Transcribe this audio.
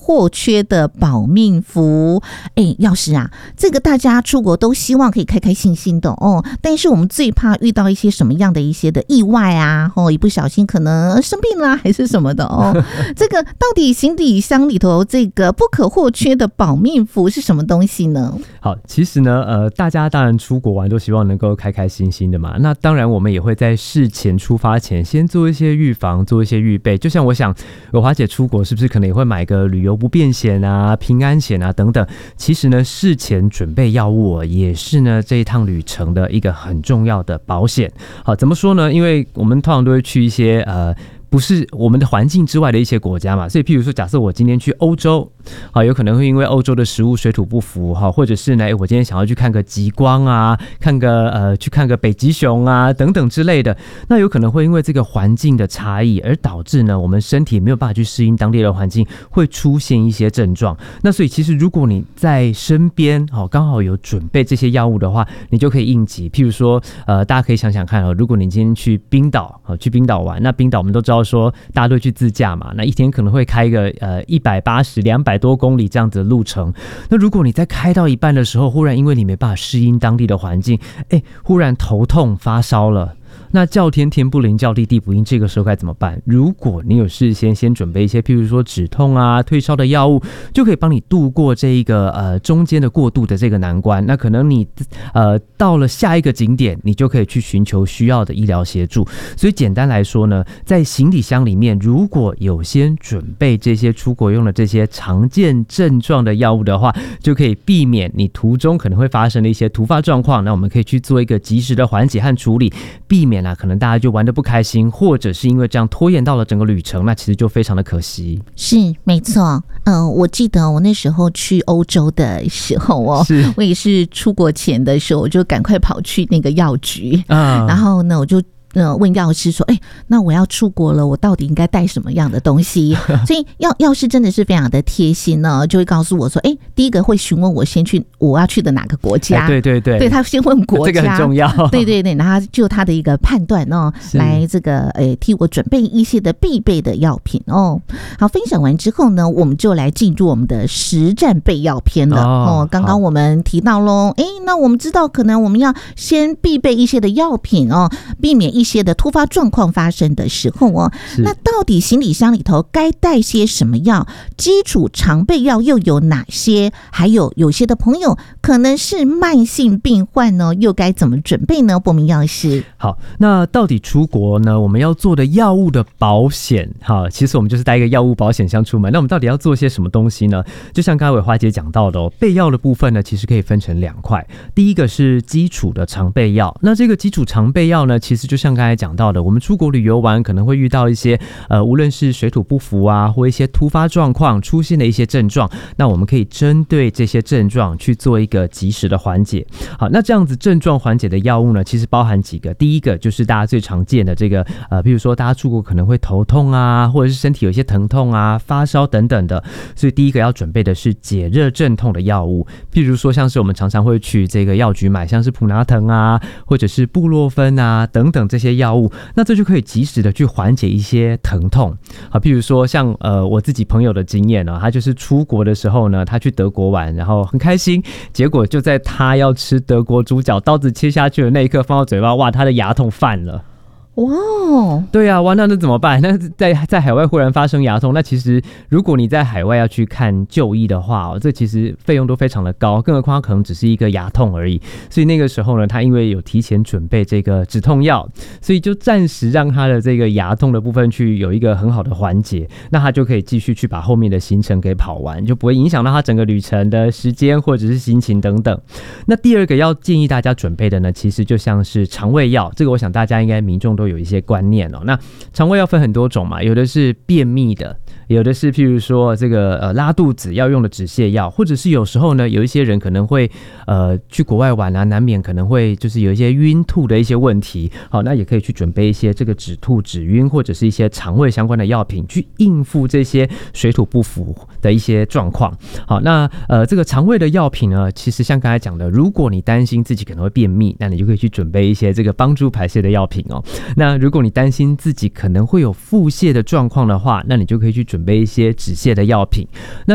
或缺的保命符。药师啊，这个大家出国都希望可以开开心心的哦，但是我们最怕遇到一些什么样的一些的意外啊，一不小心可能生病啦还是什么的哦。这个到底行李箱里头这个不可或缺的保命符是什么东西呢？ 好，其实呢大家当然出国玩都希望能够开开心心的嘛，那当然我们也会在事前出发前先做一些预防，做一些预备。就像我想友华姐出国是不是可能也会买个旅游不便险啊、平安险啊等等，其实呢事前准备药物也是呢这一趟旅程的一个很重要的保险。好，怎么说呢？因为我们通常都会去一些不是我们的环境之外的一些国家嘛，所以譬如说假设我今天去欧洲，有可能会因为欧洲的食物水土不服，或者是呢我今天想要去看个极光啊，去看个北极熊啊等等之类的，那有可能会因为这个环境的差异而导致呢我们身体没有办法去适应当地的环境，会出现一些症状。那所以其实如果你在身边刚好有准备这些药物的话，你就可以应急。譬如说大家可以想想看如果你今天去冰岛玩，那冰岛我们都知道说大家都去自驾嘛，那一天可能会开个180、200多公里这样子的路程。那如果你在开到一半的时候，忽然因为你没办法适应当地的环境，忽然头痛发烧了，那叫天天不灵，叫地地不应，这个时候该怎么办？如果你有事先准备一些譬如说止痛啊、退烧的药物，就可以帮你度过这一个中间的过渡的这个难关。那可能你到了下一个景点，你就可以去寻求需要的医疗协助。所以简单来说呢，在行李箱里面如果有先准备这些出国用的这些常见症状的药物的话，就可以避免你途中可能会发生的一些突发状况。那我们可以去做一个及时的缓解和处理，避免可能大家就玩得不开心，或者是因为这样拖延到了整个旅程，那其实就非常的可惜。 是没错，我记得我那时候去欧洲的时候我也是出国前的时候，我就赶快跑去那个药局，然后呢我就问药师说那我要出国了，我到底应该带什么样的东西？所以药师真的是非常的贴心呢，就会告诉我说第一个会询问我要去的哪个国家。对，他先问国家， 这个很重要。 对，然后就他的一个判断来这个替我准备一些的必备的药品好，分享完之后呢，我们就来进入我们的实战备药篇了刚刚我们提到咯那我们知道可能我们要先必备一些的药品避免一些的突发状况发生的时候那到底行李箱里头该带些什么药？基础常备药又有哪些？还有些的朋友可能是慢性病患又该怎么准备呢？博明药师。 好，那到底出国呢我们要做的药物的保险，其实我们就是带一个药物保险箱出门。那我们到底要做些什么东西呢？就像刚才伟华姐讲到的备药的部分呢，其实可以分成2块。第一个是基础的常备药，那这个基础常备药呢，其实就像刚才讲到的，我们出国旅游玩可能会遇到一些无论是水土不服啊，或一些突发状况出现的一些症状，那我们可以针对这些症状去做一个及时的缓解。好，那这样子症状缓解的药物呢，其实包含几个。第一个就是大家最常见的这个比如说大家出国可能会头痛啊，或者是身体有一些疼痛啊、发烧等等的，所以第一个要准备的是解热镇痛的药物。譬如说像是我们常常会去这个药局买，像是普拿疼啊，或者是布洛芬啊等等这些药物，那这就可以及时的去缓解一些疼痛。好，譬如说像我自己朋友的经验他就是出国的时候呢，他去德国玩，然后很开心，结果就在他要吃德国猪脚，刀子切下去的那一刻放到嘴巴，哇，他的牙痛犯了。 哇， 对啊，哇，那怎么办？那在海外忽然发生牙痛，那其实如果你在海外要去看就医的话这其实费用都非常的高，更何况可能只是一个牙痛而已。所以那个时候呢，他因为有提前准备这个止痛药，所以就暂时让他的这个牙痛的部分去有一个很好的缓解，那他就可以继续去把后面的行程给跑完，就不会影响到他整个旅程的时间或者是心情等等。那第二个要建议大家准备的呢，其实就像是肠胃药，这个我想大家应该民众都有一些观念那肠胃药分很多种嘛，有的是便秘的，有的是譬如说这个拉肚子要用的止泻药，或者是有时候呢有一些人可能会去国外玩难免可能会就是有一些晕吐的一些问题。好，那也可以去准备一些这个止吐止晕或者是一些肠胃相关的药品，去应付这些水土不服的一些状况。好，那这个肠胃的药品呢，其实像刚才讲的，如果你担心自己可能会便秘，那你就可以去准备一些这个帮助排泄的药品那如果你担心自己可能会有腹泻的状况的话，那你就可以去准备一些止泻的药品。那